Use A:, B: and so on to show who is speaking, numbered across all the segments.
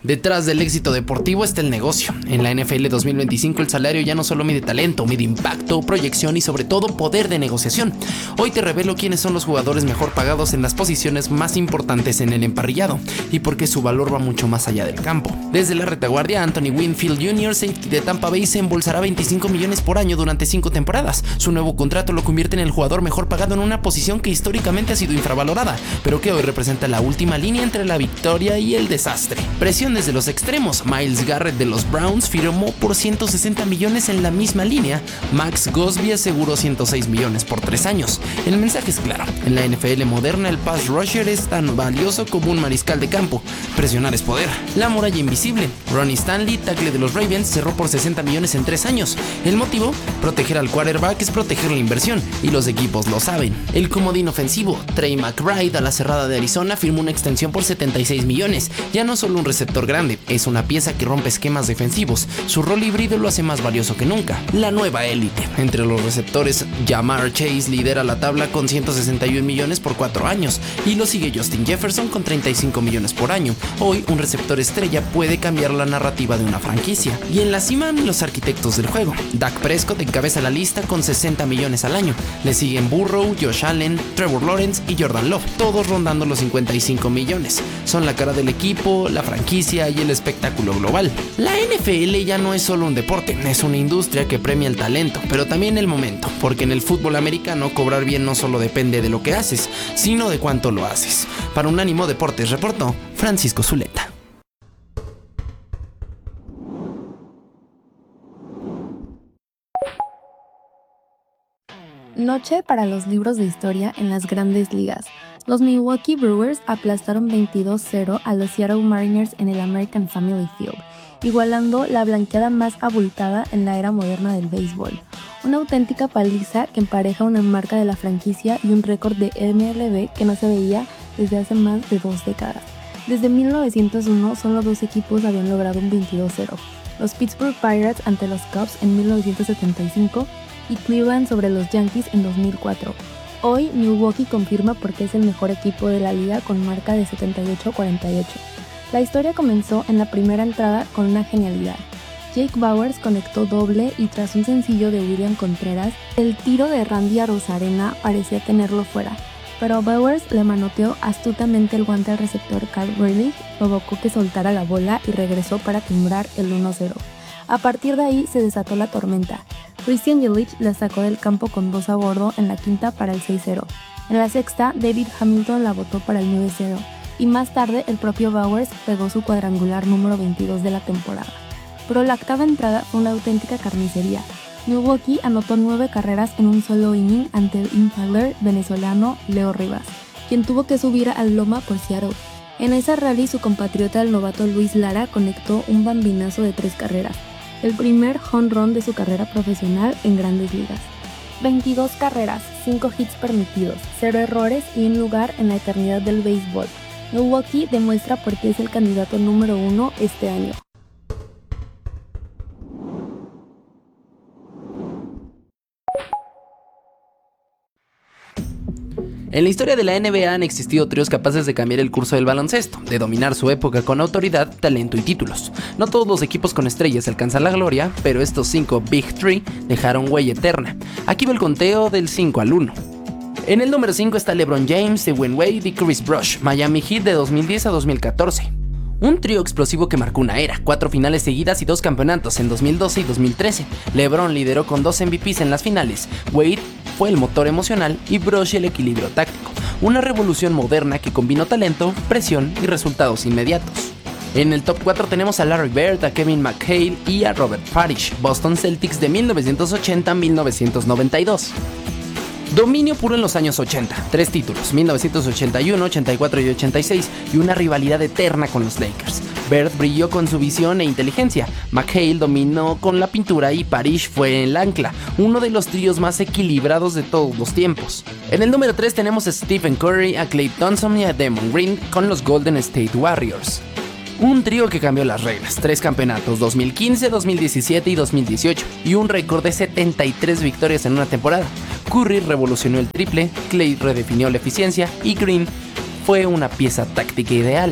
A: Detrás del éxito deportivo está el negocio. En la NFL 2025 el salario ya no solo mide talento, mide impacto, proyección y sobre todo poder de negociación. Hoy te revelo quiénes son los jugadores mejor pagados en las posiciones más importantes en el emparrillado y por qué su valor va mucho más allá del campo. Desde la retaguardia, Anthony Winfield Jr., safety de Tampa Bay, se embolsará 25 millones por año durante 5 temporadas. Su nuevo contrato lo convierte en el jugador mejor pagado en una posición que históricamente ha sido infravalorada, pero que hoy representa la última línea entre la victoria y el desastre. Presión desde los extremos. Myles Garrett de los Browns firmó por 160 millones en la misma línea. Max Crosby aseguró 106 millones por 3 años. El mensaje es claro. En la NFL moderna el pass rusher es tan valioso como un mariscal de campo. Presionar es poder. La muralla invisible. Ronnie Stanley, tackle de los Ravens, cerró por 60 millones en 3 años. El motivo, proteger al quarterback es proteger la inversión, y los equipos lo saben. El comodín ofensivo. Trey McBride, a la cerrada de Arizona, firmó una extensión por 76 millones. Ya no solo un receptor grande, es una pieza que rompe esquemas defensivos. Su rol híbrido lo hace más valioso que nunca. La nueva élite. Entre los receptores, Ja'Marr Chase lidera la tabla con 161 millones por 4 años y lo sigue Justin Jefferson con 35 millones por año. Hoy un receptor estrella puede cambiar la narrativa de una franquicia. Y en la cima, los arquitectos del juego. Dak Prescott encabeza la lista con 60 millones al año. Le siguen Burrow, Josh Allen, Trevor Lawrence y Jordan Love, todos rondando los 55 millones. Son la cara del equipo, la franquicia y el espectáculo global. La NFL ya no es solo un deporte, es una industria que premia el talento, pero también el momento, porque en el fútbol americano cobrar bien no solo depende de lo que haces, sino de cuánto lo haces. Para Unánimo Deportes reportó Francisco Zuleta.
B: Noche para los libros de historia en las grandes ligas. Los Milwaukee Brewers aplastaron 22-0 a los Seattle Mariners en el American Family Field, igualando la blanqueada más abultada en la era moderna del béisbol. Una auténtica paliza que empareja una marca de la franquicia y un récord de MLB que no se veía desde hace más de 2 décadas. Desde 1901 solo 2 equipos habían logrado un 22-0. Los Pittsburgh Pirates ante los Cubs en 1975 y Cleveland sobre los Yankees en 2004. Hoy Milwaukee confirma por qué es el mejor equipo de la liga con marca de 78-48. La historia comenzó en la primera entrada con una genialidad. Jake Bauers conectó doble y tras un sencillo de William Contreras, el tiro de Randy Arozarena parecía tenerlo fuera, pero Bauers le manoteó astutamente el guante al receptor Carl Gurley, provocó que soltara la bola y regresó para timbrar el 1-0. A partir de ahí se desató la tormenta. Christian Yelich la sacó del campo con 2 a bordo en la quinta para el 6-0. En la sexta, David Hamilton la botó para el 9-0. Y más tarde, el propio Bauers pegó su cuadrangular número 22 de la temporada. Pero la octava entrada fue una auténtica carnicería. Milwaukee anotó 9 carreras en un solo inning ante el infielder venezolano Leo Rivas, quien tuvo que subir al loma por Seattle. En esa rally, su compatriota el novato Luis Lara conectó un bambinazo de 3 carreras. El primer home run de su carrera profesional en grandes ligas. 22 carreras, 5 hits permitidos, 0 errores y un lugar en la eternidad del béisbol. Milwaukee demuestra por qué es el candidato número 1 este año.
A: En la historia de la NBA han existido tríos capaces de cambiar el curso del baloncesto, de dominar su época con autoridad, talento y títulos. No todos los equipos con estrellas alcanzan la gloria, pero estos 5 Big Three dejaron huella eterna. Aquí va el conteo del 5 al 1. En el número 5 está LeBron James, Dwayne Wade y Chris Bosh, Miami Heat de 2010 a 2014. Un trío explosivo que marcó una era, 4 finales seguidas y 2 campeonatos en 2012 y 2013. LeBron lideró con 2 MVPs en las finales, Wade fue el motor emocional y Bosh el equilibrio táctico. Una revolución moderna que combinó talento, presión y resultados inmediatos. En el top 4 tenemos a Larry Bird, a Kevin McHale y a Robert Parrish, Boston Celtics de 1980 a 1992. Dominio puro en los años 80, 3 títulos, 1981, 84 y 86, y una rivalidad eterna con los Lakers. Bird brilló con su visión e inteligencia, McHale dominó con la pintura y Parrish fue el ancla, uno de los tríos más equilibrados de todos los tiempos. En el número 3 tenemos a Stephen Curry, a Klay Thompson y a Draymond Green con los Golden State Warriors. Un trío que cambió las reglas, 3 campeonatos, 2015, 2017 y 2018, y un récord de 73 victorias en una temporada. Curry revolucionó el triple, Klay redefinió la eficiencia y Green fue una pieza táctica ideal.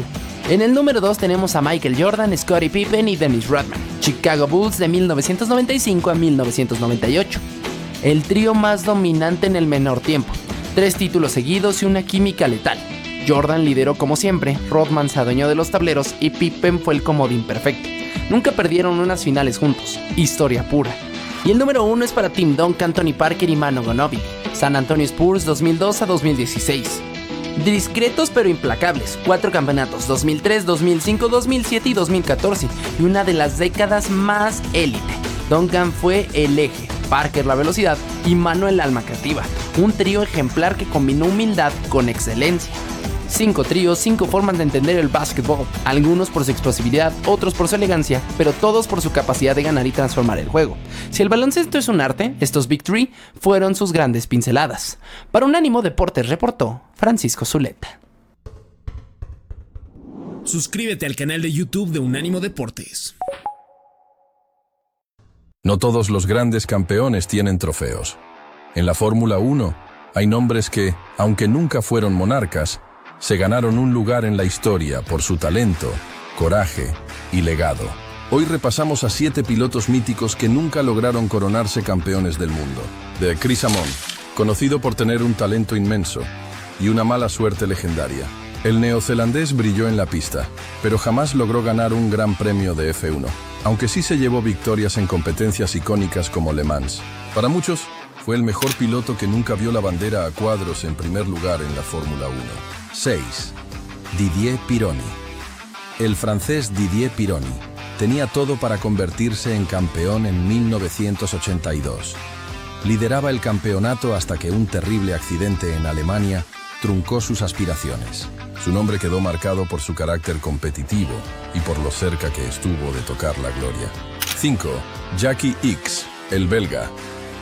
A: En el número 2 tenemos a Michael Jordan, Scottie Pippen y Dennis Rodman. Chicago Bulls de 1995 a 1998. El trío más dominante en el menor tiempo. 3 títulos seguidos y una química letal. Jordan lideró como siempre, Rodman se adueñó de los tableros y Pippen fue el comodín perfecto. Nunca perdieron unas finales juntos. Historia pura. Y el número 1 es para Tim Duncan, Tony Parker y Manu Ginobili. San Antonio Spurs 2002 a 2016. Discretos pero implacables, 4 campeonatos, 2003, 2005, 2007 y 2014, y una de las décadas más élite. Duncan fue el eje, Parker la velocidad y Manu el alma creativa, un trío ejemplar que combinó humildad con excelencia. 5 tríos, 5 formas de entender el básquetbol, algunos por su explosividad, otros por su elegancia, pero todos por su capacidad de ganar y transformar el juego. Si el baloncesto es un arte, estos Big Three fueron sus grandes pinceladas. Para Unánimo Deportes reportó Francisco Zuleta.
C: Suscríbete al canal de YouTube de Unánimo Deportes.
D: No todos los grandes campeones tienen trofeos. En la Fórmula 1 hay nombres que, aunque nunca fueron monarcas, se ganaron un lugar en la historia por su talento, coraje y legado. Hoy repasamos a 7 pilotos míticos que nunca lograron coronarse campeones del mundo. De Chris Amon, conocido por tener un talento inmenso y una mala suerte legendaria. El neozelandés brilló en la pista, pero jamás logró ganar un gran premio de F1, aunque sí se llevó victorias en competencias icónicas como Le Mans. Para muchos, fue el mejor piloto que nunca vio la bandera a cuadros en primer lugar en la Fórmula 1. 6. Didier Pironi. El francés Didier Pironi tenía todo para convertirse en campeón en 1982. Lideraba el campeonato hasta que un terrible accidente en Alemania truncó sus aspiraciones. Su nombre quedó marcado por su carácter competitivo y por lo cerca que estuvo de tocar la gloria. 5. Jackie Ickx, el belga.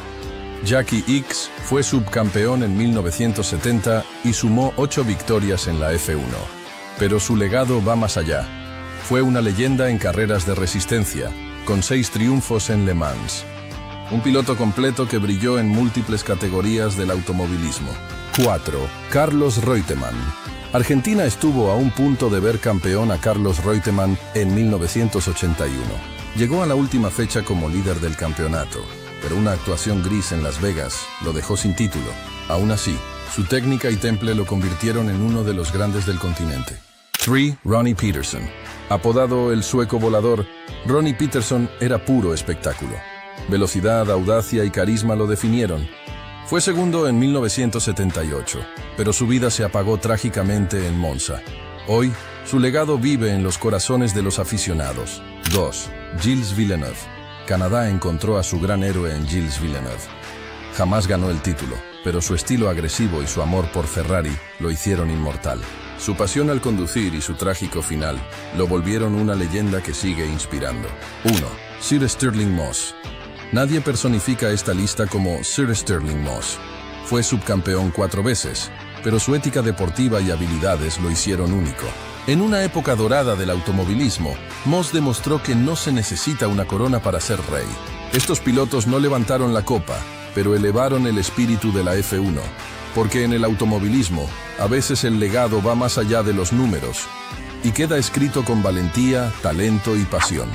D: Jackie Ickx fue subcampeón en 1970 y sumó 8 victorias en la F1. Pero su legado va más allá. Fue una leyenda en carreras de resistencia, con 6 triunfos en Le Mans. Un piloto completo que brilló en múltiples categorías del automovilismo. 4. Carlos Reutemann. Argentina estuvo a un punto de ver campeón a Carlos Reutemann en 1981. Llegó a la última fecha como líder del campeonato, pero una actuación gris en Las Vegas lo dejó sin título. Aún así, su técnica y temple lo convirtieron en uno de los grandes del continente. 3. Ronnie Peterson. Apodado el sueco volador, Ronnie Peterson era puro espectáculo. Velocidad, audacia y carisma lo definieron. Fue segundo en 1978, pero su vida se apagó trágicamente en Monza. Hoy, su legado vive en los corazones de los aficionados. 2. Gilles Villeneuve. Canadá encontró a su gran héroe en Gilles Villeneuve. Jamás ganó el título, pero su estilo agresivo y su amor por Ferrari lo hicieron inmortal. Su pasión al conducir y su trágico final lo volvieron una leyenda que sigue inspirando. 1. Sir Stirling Moss. Nadie personifica esta lista como Sir Stirling Moss. Fue subcampeón 4 veces, pero su ética deportiva y habilidades lo hicieron único. En una época dorada del automovilismo, Moss demostró que no se necesita una corona para ser rey. Estos pilotos no levantaron la copa, pero elevaron el espíritu de la F1, porque en el automovilismo, a veces el legado va más allá de los números, y queda escrito con valentía, talento y pasión.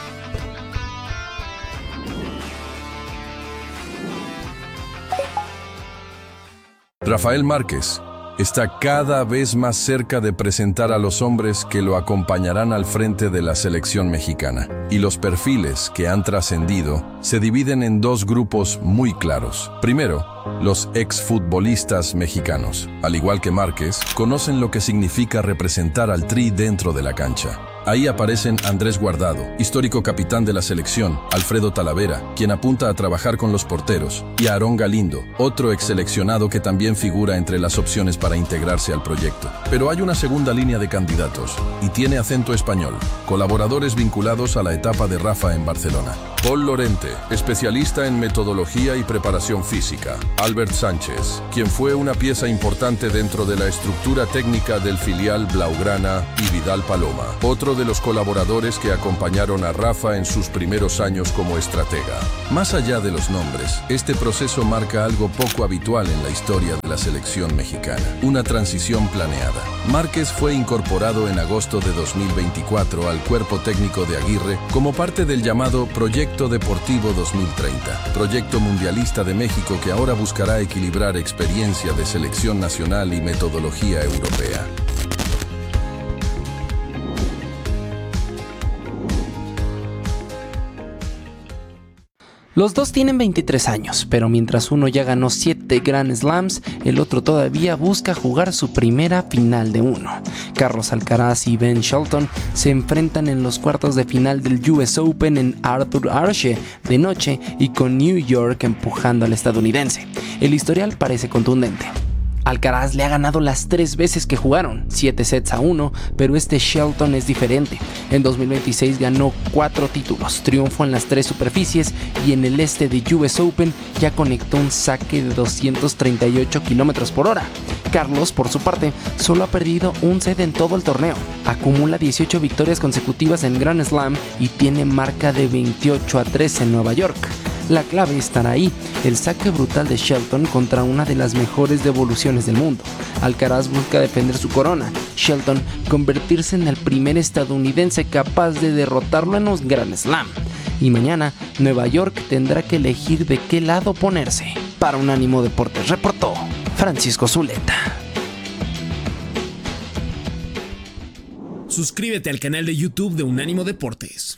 D: Rafael Márquez está cada vez más cerca de presentar a los hombres que lo acompañarán al frente de la selección mexicana. Y los perfiles que han trascendido se dividen en 2 grupos muy claros. Primero, los exfutbolistas mexicanos. Al igual que Márquez, conocen lo que significa representar al Tri dentro de la cancha. Ahí aparecen Andrés Guardado, histórico capitán de la selección, Alfredo Talavera, quien apunta a trabajar con los porteros, y Aarón Galindo, otro exseleccionado que también figura entre las opciones para integrarse al proyecto. Pero hay una segunda línea de candidatos, y tiene acento español, colaboradores vinculados a la etapa de Rafa en Barcelona. Paul Lorente, especialista en metodología y preparación física. Albert Sánchez, quien fue una pieza importante dentro de la estructura técnica del filial Blaugrana, y Vidal Paloma, otro de los colaboradores que acompañaron a Rafa en sus primeros años como estratega. Más allá de los nombres, este proceso marca algo poco habitual en la historia de la selección mexicana, una transición planeada. Márquez fue incorporado en agosto de 2024 al cuerpo técnico de Aguirre como parte del llamado Proyecto Deportivo 2030, proyecto mundialista de México que ahora buscará equilibrar experiencia de selección nacional y metodología europea.
A: Los dos tienen 23 años, pero mientras uno ya ganó 7 Grand Slams, el otro todavía busca jugar su primera final de uno. Carlos Alcaraz y Ben Shelton se enfrentan en los cuartos de final del US Open en Arthur Ashe de noche y con New York empujando al estadounidense. El historial parece contundente. Alcaraz le ha ganado las 3 veces que jugaron, 7-1, pero este Shelton es diferente. En 2026 ganó 4 títulos, triunfo en las 3 superficies y en el este de US Open ya conectó un saque de 238 km/h. Carlos, por su parte, solo ha perdido un set en todo el torneo. Acumula 18 victorias consecutivas en Grand Slam y tiene marca de 28-3 en Nueva York. La clave estará ahí, el saque brutal de Shelton contra una de las mejores devoluciones del mundo. Alcaraz busca defender su corona, Shelton convertirse en el primer estadounidense capaz de derrotarlo en un Grand Slam. Y mañana, Nueva York tendrá que elegir de qué lado ponerse. Para Unánimo Deportes reportó Francisco Zuleta.
C: Suscríbete al canal de YouTube de Unánimo Deportes.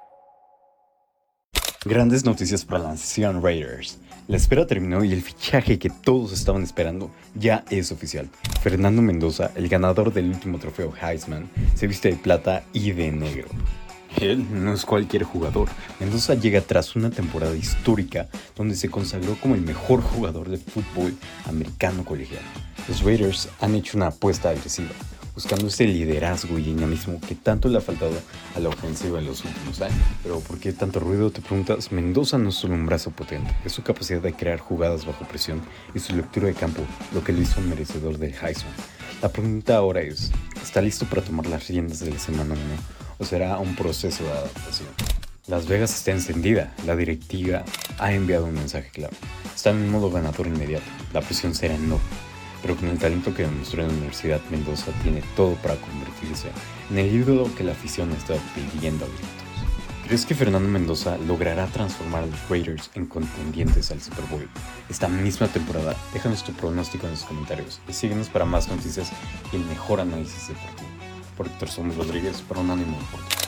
E: Grandes noticias para la nación Raiders. La espera terminó y el fichaje que todos estaban esperando ya es oficial. Fernando Mendoza, el ganador del último trofeo Heisman, se viste de plata y de negro. Él no es cualquier jugador. Mendoza llega tras una temporada histórica donde se consagró como el mejor jugador de fútbol americano colegial. Los Raiders han hecho una apuesta agresiva, buscando ese liderazgo y dinamismo que tanto le ha faltado a la ofensiva en los últimos años. Pero ¿por qué tanto ruido? Te preguntas. Mendoza no es solo un brazo potente, es su capacidad de crear jugadas bajo presión y su lectura de campo lo que lo hizo un merecedor del Heisman. La pregunta ahora es, ¿está listo para tomar las riendas de la semana 1 o será un proceso de adaptación? Las Vegas está encendida, la directiva ha enviado un mensaje claro. Está en un modo ganador inmediato, la presión será enorme. Pero con el talento que demostró en la universidad, Mendoza tiene todo para convertirse en el ídolo que la afición está pidiendo a gritos. ¿Crees que Fernando Mendoza logrará transformar a los Raiders en contendientes al Super Bowl esta misma temporada? Déjanos tu pronóstico en los comentarios y síguenos para más noticias y el mejor análisis deportivo. Por Héctor Somos Rodríguez, para Unánimo Deportes.